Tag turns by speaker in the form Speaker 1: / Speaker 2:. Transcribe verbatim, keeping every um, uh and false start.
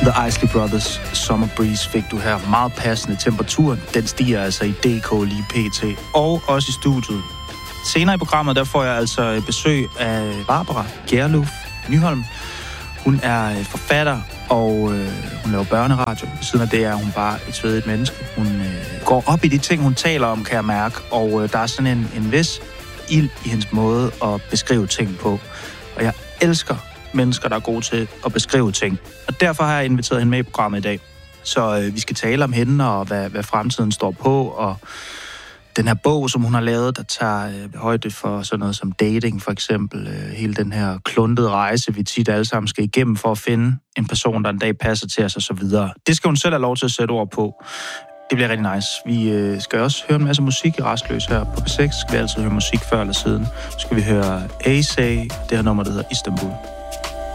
Speaker 1: The Isley Brothers Summer Breeze fik du her. Meget passende. Temperaturen, den stiger altså i D K lige pt. Og også i studiet. Senere i programmet, der får jeg altså besøg af Barbara Gjerluf Nyholm. Hun er forfatter, og øh, hun laver børneradio. Ved siden af det er hun bare et svedigt menneske. Hun øh, går op i de ting, hun taler om, kan jeg mærke. Og øh, der er sådan en, en vis ild i hendes måde at beskrive ting på. Og jeg elsker mennesker, der er gode til at beskrive ting. Og derfor har jeg inviteret hende med i programmet i dag. Så øh, vi skal tale om hende og hvad, hvad fremtiden står på, og den her bog, som hun har lavet, der tager øh, højde for sådan noget som dating, for eksempel. Øh, hele den her kluntede rejse, vi tit alle sammen skal igennem for at finde en person, der en dag passer til os og så videre. Det skal hun selv have lov til at sætte ord på. Det bliver rigtig nice. Vi øh, skal også høre en masse musik i Rastløs her på P seks. Skal vi altid høre musik før eller siden. Så skal vi høre A S A, det her nummer, der hedder Istanbul.